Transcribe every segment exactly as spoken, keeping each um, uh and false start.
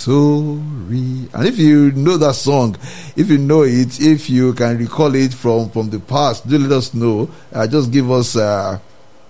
victory. And if you know that song, if you know it, if you can recall it from, from the past, do let us know. Uh, just give us... Uh,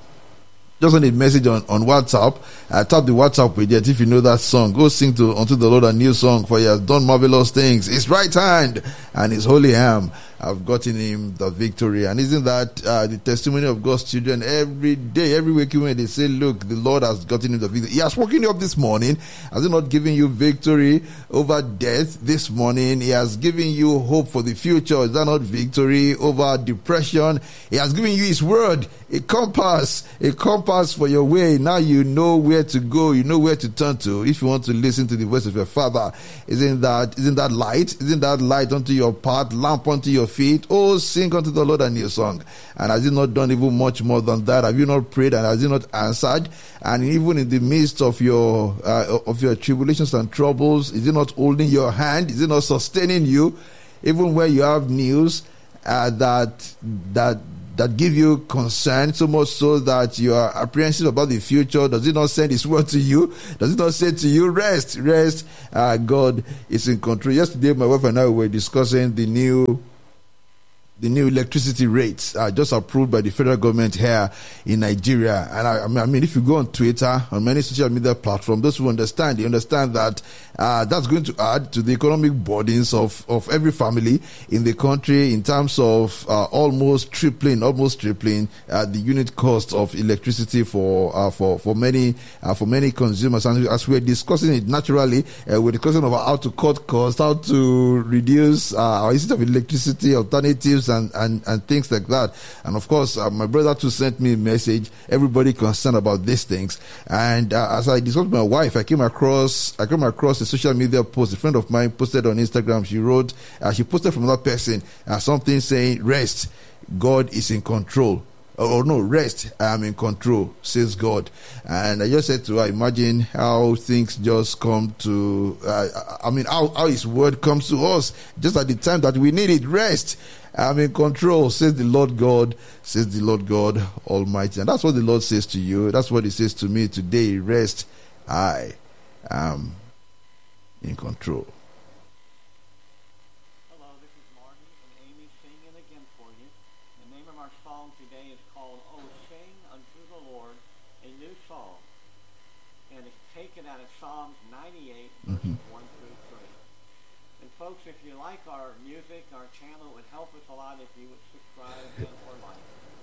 Just send a message on, on WhatsApp. Uh, tap the WhatsApp with it if you know that song. Go sing to unto the Lord a new song, for he has done marvelous things. His right hand and his holy arm have gotten him the victory. And isn't that uh, the testimony of God's children? Every day, every week when they say, look, the Lord has gotten him the victory. He has woken you up this morning. Has he not given you victory over death this morning? He has given you hope for the future. Is that not victory over depression? He has given you his word, a compass, a compass for your way. Now you know where to go. You know where to turn to if you want to listen to the voice of your Father. Isn't that, isn't that light? Isn't that light unto your path, lamp unto your feet? Oh, sing unto the Lord a new song. And has he not done even much more than that? Have you not prayed and has he not answered? And even in the midst of your uh, of your tribulations and troubles, is he not holding your hand? Is he not sustaining you? Even when you have news uh, that that that give you concern, so much so that you are apprehensive about the future, does he not send his word to you? Does he not say to you, rest, rest, uh, God is in control? Yesterday, my wife and I were discussing the new the new electricity rates uh, just approved by the federal government here in Nigeria. And I, I mean, if you go on Twitter, on many social media platforms, those who understand, they understand that uh, that's going to add to the economic burdens of, of every family in the country in terms of uh, almost tripling, almost tripling uh, the unit cost of electricity for uh, for for many uh, for many consumers. And as we're discussing it, naturally, uh, we're discussing about how to cut costs, how to reduce uh, our usage of electricity, alternatives, And, and, and things like that. And of course, uh, my brother too sent me a message. Everybody concerned about these things. And uh, as I discussed with my wife, I came across I came across a social media post. A friend of mine posted on Instagram. She wrote, uh, she posted from another person uh, something saying, "Rest, God is in control." Oh no, rest, I am in control, says God. And I just said to her, imagine how things just come to, uh, I mean, how, how his word comes to us just at the time that we need it. Rest, I am in control, says the Lord God, says the Lord God Almighty. And that's what the Lord says to you. That's what he says to me today. Rest, I am in control. Mm-hmm. one through three. And folks, if you like our music, our channel, it would help us a lot if you would subscribe and or like.